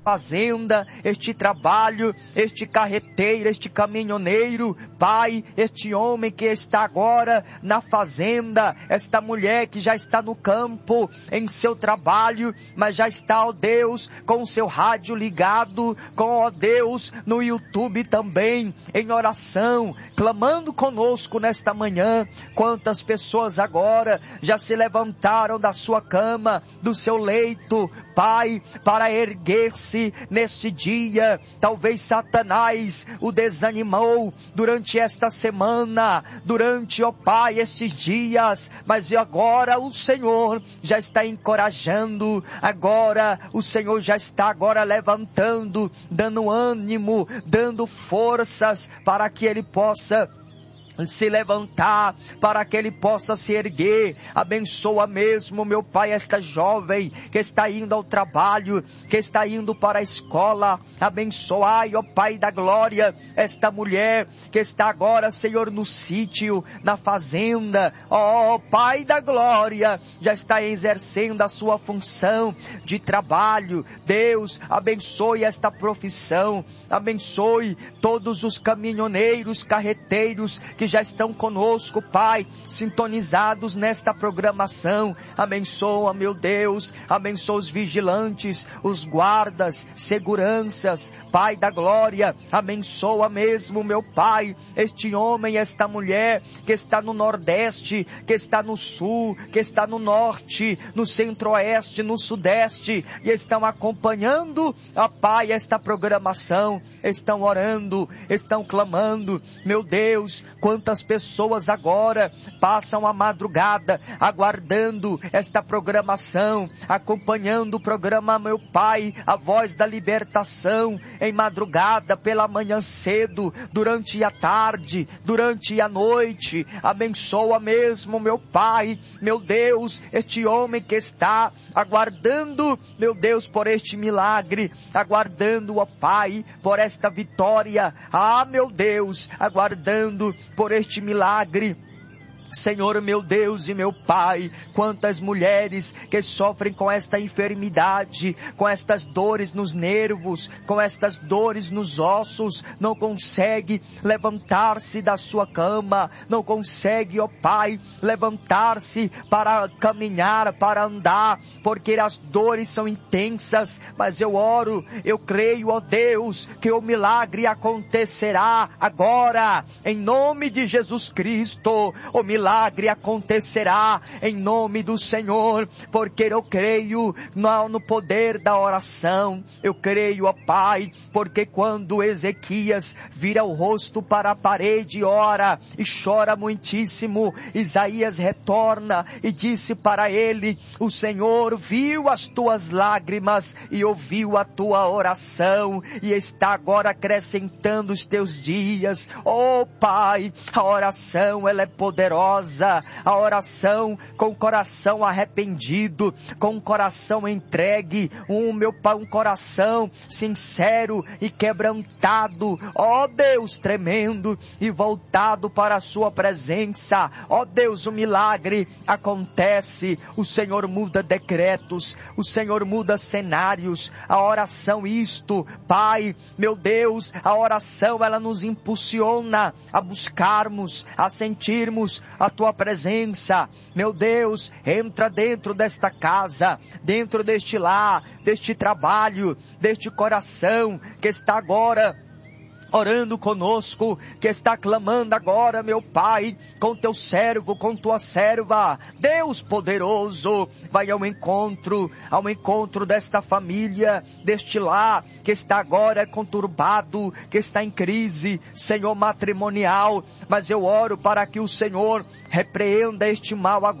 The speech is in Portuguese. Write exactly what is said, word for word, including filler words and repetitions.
fazenda, este trabalho, este carreteiro, este caminhoneiro, Pai, este homem que está agora na fazenda, esta mulher que já está no campo, em seu trabalho, mas já está, ó Deus, com o seu rádio ligado, com, ó Deus, no YouTube também, em oração, clamando conosco nesta manhã. Quantas pessoas agora já se levantaram da sua cama, do seu leito, Pai, para erguer-se neste dia. Talvez Satanás o desanimou durante esta semana, durante, ó Pai, estes dias, mas agora o Senhor já está encorajando, agora o Senhor já está agora levantando, dando ânimo, dando forças para que ele possa se levantar, para que ele possa se erguer. Abençoa mesmo, meu Pai, esta jovem que está indo ao trabalho, que está indo para a escola. Abençoai, ó Pai da glória, esta mulher que está agora, Senhor, no sítio, na fazenda. Ó Pai da glória, já está exercendo a sua função de trabalho. Deus, abençoe esta profissão, abençoe todos os caminhoneiros, carreteiros que já estão conosco, Pai, sintonizados nesta programação. Abençoa, meu Deus, abençoa os vigilantes, os guardas, seguranças, Pai da glória, abençoa mesmo, meu Pai, este homem, esta mulher que está no Nordeste, que está no Sul, que está no Norte, no Centro-Oeste, no Sudeste, e estão acompanhando, ó Pai, esta programação, estão orando, estão clamando. Meu Deus, quantas pessoas agora passam a madrugada aguardando esta programação, acompanhando o programa, meu Pai, a voz da libertação, em madrugada, pela manhã cedo, durante a tarde, durante a noite. Abençoa mesmo, meu Pai, meu Deus, este homem que está aguardando, meu Deus, por este milagre, aguardando, ó Pai, por esta vitória. Ah, meu Deus, aguardando por este milagre. Senhor, meu Deus e meu Pai, quantas mulheres que sofrem com esta enfermidade, com estas dores nos nervos, com estas dores nos ossos, não consegue levantar-se da sua cama, não consegue, ó Pai, levantar-se para caminhar, para andar, porque as dores são intensas. Mas eu oro, eu creio, ó Deus, que o milagre acontecerá agora, em nome de Jesus Cristo. O milagre milagre acontecerá em nome do Senhor, porque eu creio no, no poder da oração. Eu creio, ó Pai, porque quando Ezequias vira o rosto para a parede e ora e chora muitíssimo, Isaías retorna e disse para ele: o Senhor viu as tuas lágrimas e ouviu a tua oração e está agora acrescentando os teus dias. Oh Pai, a oração ela é poderosa. A oração com o coração arrependido, com o coração entregue, um meu Pai, um coração sincero e quebrantado, ó Deus, tremendo e voltado para a sua presença. Ó Deus, o milagre acontece, o Senhor muda decretos, o Senhor muda cenários. A oração, isto, Pai, meu Deus, a oração ela nos impulsiona a buscarmos, a sentirmos a tua presença. Meu Deus, entra dentro desta casa, dentro deste lar, deste trabalho, deste coração que está agora orando conosco, que está clamando agora, meu Pai, com teu servo, com tua serva. Deus poderoso, vai ao encontro, ao encontro desta família, deste lar, que está agora conturbado, que está em crise, Senhor, matrimonial. Mas eu oro para que o Senhor repreenda este mal agora.